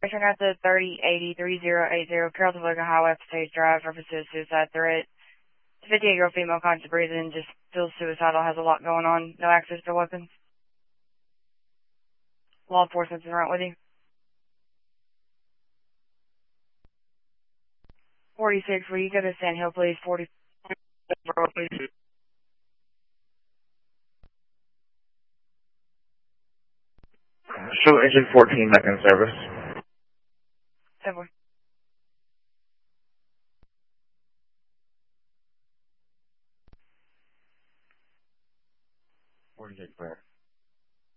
Turn out the 3080-3080 Carrollton Logan Highway, Stage Drive, references suicide threat. 58-year-old female conscious breathing, just feels suicidal, has a lot going on, no access to weapons. Law enforcement's in front with you. 46, will you go to Sand Hill, please? 40. Show engine 14 back in service. 7. 46 clear.